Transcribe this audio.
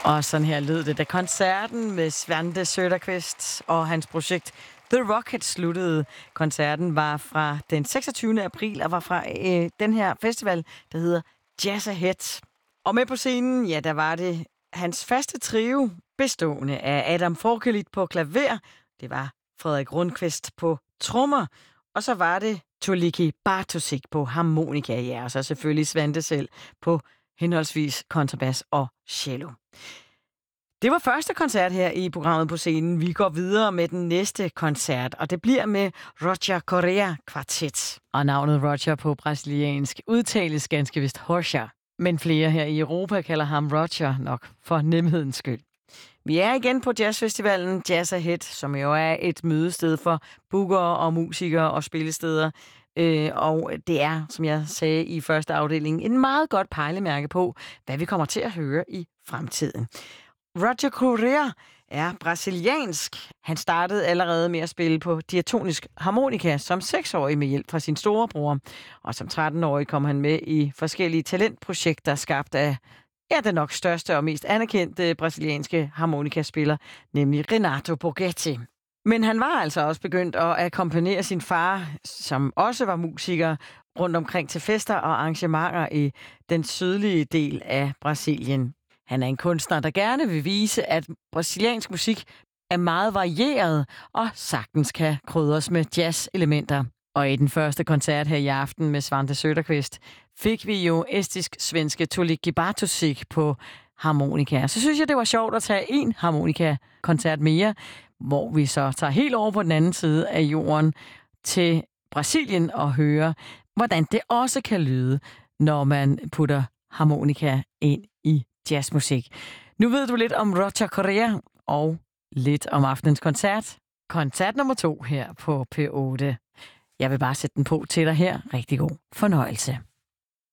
Og sådan her lød det, da koncerten med Svante Söderqvist og hans projekt The Rocket sluttede. Koncerten var fra den 26. april og var fra den her festival, der hedder Jazz Ahead. Og med på scenen, ja, der var det hans faste trio, bestående af Adam Forkelit på klaver, det var Frederik Rundqvist på trommer, og så var det Tuliki Bartosik på harmonika, ja, og så selvfølgelig Svante selv på henholdsvis kontrabas og cello. Det var første koncert her i programmet På Scenen. Vi går videre med den næste koncert, og det bliver med Roger Correa Kvartet. Og navnet Roger på brasiliansk udtales ganske vist Roger, men flere her i Europa kalder ham Roger nok for nemhedens skyld. Vi er igen på jazzfestivalen Jazz Ahead, som jo er et mødested for bookere og musikere og spillesteder. Og det er, som jeg sagde i første afdeling, en meget godt pejlemærke på, hvad vi kommer til at høre i fremtiden. Roger Correa er brasiliansk. Han startede allerede med at spille på diatonisk harmonika som 6-årig med hjælp fra sin storebror. Og som 13-årig kom han med i forskellige talentprojekter skabt af den nok største og mest anerkendte brasilianske harmonikaspiller, nemlig Renato Borghetti. Men han var altså også begyndt at akkompagnere sin far, som også var musiker, rundt omkring til fester og arrangementer i den sydlige del af Brasilien. Han er en kunstner, der gerne vil vise, at brasiliansk musik er meget varieret og sagtens kan krydres med jazz-elementer. Og i den første koncert her i aften med Svante Söderqvist fik vi jo estisk-svenske Tuliki Bartosik på harmonika. Så synes jeg, det var sjovt at tage en harmonika-koncert mere, hvor vi så tager helt over på den anden side af jorden til Brasilien og høre, hvordan det også kan lyde, når man putter harmonika ind i jazzmusik. Nu ved du lidt om Roger Correa og lidt om aftenens koncert. Koncert nummer 2 her på P8. Jeg vil bare sætte den på til dig her. Rigtig god fornøjelse.